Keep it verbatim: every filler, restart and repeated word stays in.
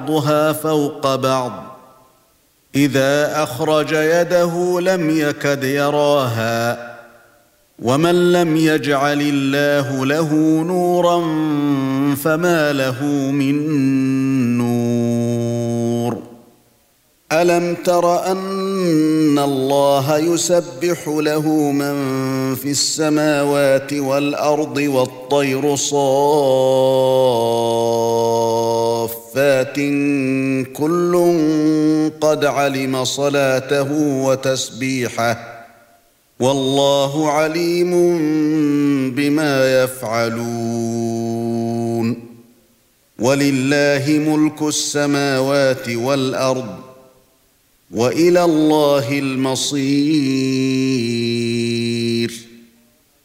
بعضها فوق بعض إذا أخرج يده لم يكد يراها ومن لم يجعل الله له نورا فما له من نور ألم تر أن الله يسبح له من في السماوات والأرض والطير صافات كل قد علم صلاته وتسبيحه والله عليم بما يفعلون ولله ملك السماوات والأرض وإلى الله المصير.